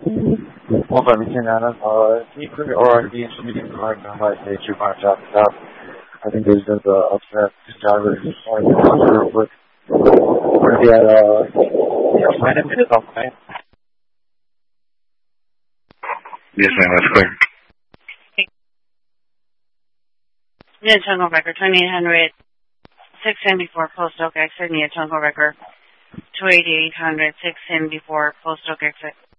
Hold on, secret or the meeting card number that you contacted up. I think there's been the upset driver real quick. My name is okay. Yes, ma'am, that's clear. Neotongo record 2800 674 Post Oak exit. Neotongo record 28800 674 Post Oak exit.